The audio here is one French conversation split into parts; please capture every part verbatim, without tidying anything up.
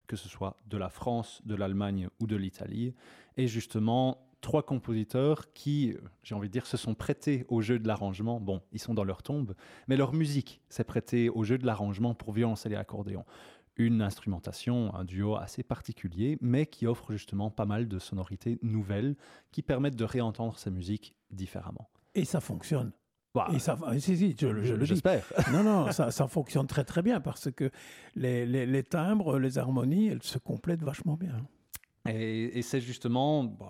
que ce soit de la France, de l'Allemagne ou de l'Italie. Et justement, trois compositeurs qui, j'ai envie de dire, se sont prêtés au jeu de l'arrangement. Bon, ils sont dans leur tombe, mais leur musique s'est prêtée au jeu de l'arrangement pour violoncelle et accordéon. Une instrumentation, un duo assez particulier, mais qui offre justement pas mal de sonorités nouvelles qui permettent de réentendre sa musique différemment. Et ça fonctionne. Bah, Et ça, si, si, je, je, je le j'espère. dis. Non, non, ça, ça fonctionne très très bien parce que les, les, les timbres, les harmonies, elles se complètent vachement bien. Et, et c'est justement... Bon,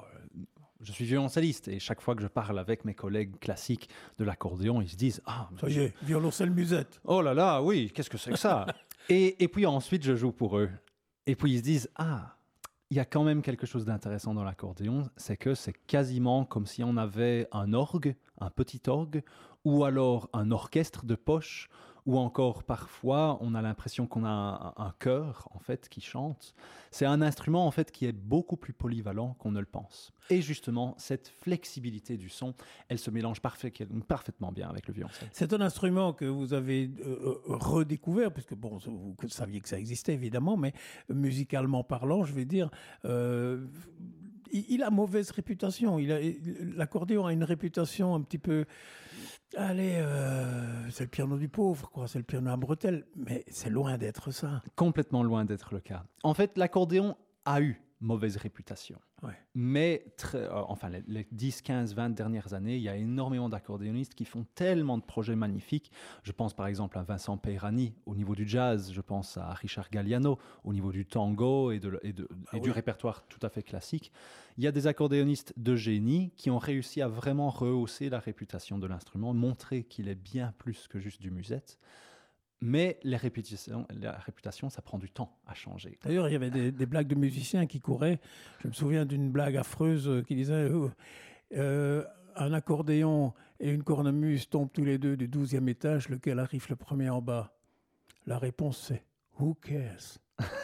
je suis violoncelliste et chaque fois que je parle avec mes collègues classiques de l'accordéon, ils se disent « Ah, ça y est, violoncelle musette. Oh là là, oui, qu'est-ce que c'est que ça ?» et, et puis ensuite, je joue pour eux. Et puis ils se disent « Ah, il y a quand même quelque chose d'intéressant dans l'accordéon, c'est que c'est quasiment comme si on avait un orgue, un petit orgue, ou alors un orchestre de poche, ou encore parfois on a l'impression qu'on a un, un chœur en fait qui chante. C'est un instrument en fait qui est beaucoup plus polyvalent qu'on ne le pense. Et justement, cette flexibilité du son, elle se mélange parfait, parfaitement bien avec le violoncelle. C'est un instrument que vous avez euh, redécouvert, puisque bon, vous saviez que ça existait évidemment, mais musicalement parlant, je vais dire, euh, il, il a mauvaise réputation. Il a, l'accordéon a une réputation un petit peu... Allez, euh, c'est le piano du pauvre, quoi. C'est le piano à bretelles, mais c'est loin d'être ça. Complètement loin d'être le cas. En fait, l'accordéon a eu mauvaise réputation. Ouais. Mais très, euh, enfin, les, les dix, quinze, vingt dernières années, il y a énormément d'accordéonistes qui font tellement de projets magnifiques. Je pense par exemple à Vincent Peirani au niveau du jazz, je pense à Richard Galliano au niveau du tango et, de, et, de, ah, et oui. du répertoire tout à fait classique. Il y a des accordéonistes de génie qui ont réussi à vraiment rehausser la réputation de l'instrument, montrer qu'il est bien plus que juste du musette. Mais les réputations, la réputation, ça prend du temps à changer. D'ailleurs, il y avait des, des blagues de musiciens qui couraient. Je me souviens d'une blague affreuse qui disait euh, euh, un accordéon et une cornemuse tombent tous les deux du douzième étage, lequel arrive le premier en bas? La réponse, c'est « Who cares ?»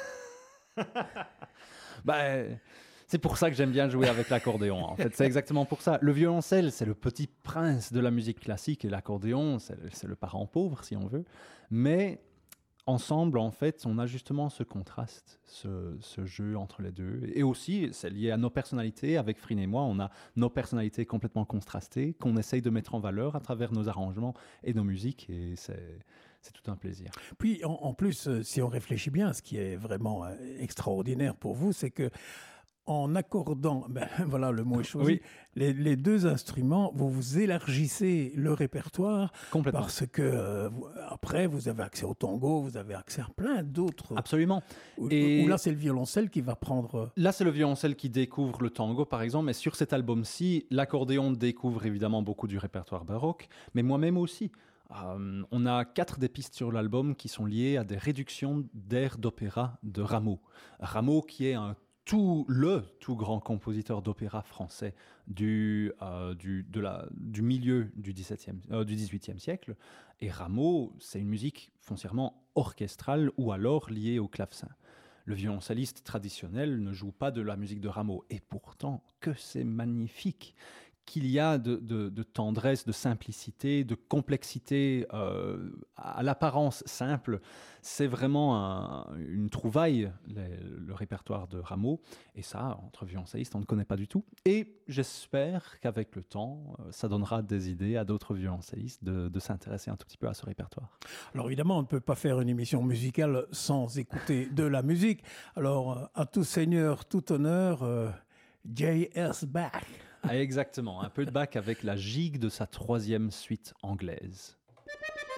Ben... C'est pour ça que j'aime bien jouer avec l'accordéon. En fait, c'est exactement pour ça. Le violoncelle, c'est le petit prince de la musique classique et l'accordéon, c'est le, c'est le parent pauvre, si on veut. Mais ensemble, en fait, on a justement ce contraste, ce, ce jeu entre les deux. Et aussi, c'est lié à nos personnalités. Avec Frine et moi, on a nos personnalités complètement contrastées qu'on essaye de mettre en valeur à travers nos arrangements et nos musiques. Et c'est... C'est tout un plaisir. Puis, en, en plus, si on réfléchit bien, ce qui est vraiment extraordinaire pour vous, c'est que en accordant, ben voilà, le mot est choisi, oui. les, les deux instruments, vous vous élargissez le répertoire parce que euh, vous, après, vous avez accès au tango, vous avez accès à plein d'autres. Absolument. Où, Et où là, c'est le violoncelle qui va prendre... Là, c'est le violoncelle qui découvre le tango, par exemple, mais sur cet album-ci, l'accordéon découvre évidemment beaucoup du répertoire baroque, mais moi-même aussi. Euh, on a quatre des pistes sur l'album qui sont liées à des réductions d'airs d'opéra de Rameau. Rameau qui est un tout le tout grand compositeur d'opéra français du euh, du de la du milieu du dix-septième euh, du dix-huitième siècle. Et Rameau, c'est une musique foncièrement orchestrale ou alors liée au clavecin. Le violoncelliste traditionnel ne joue pas de la musique de Rameau, et pourtant que c'est magnifique. Qu'il y a de, de, de tendresse, de simplicité, de complexité euh, à l'apparence simple. C'est vraiment un, une trouvaille, les, le répertoire de Rameau. Et ça, entre violoncellistes, on ne connaît pas du tout. Et j'espère qu'avec le temps, ça donnera des idées à d'autres violoncellistes de, de s'intéresser un tout petit peu à ce répertoire. Alors évidemment, on ne peut pas faire une émission musicale sans écouter de la musique. Alors, à tout seigneur, tout honneur, euh, J S. Bach. Ah, exactement, un peu de Bach avec la gigue de sa troisième suite anglaise.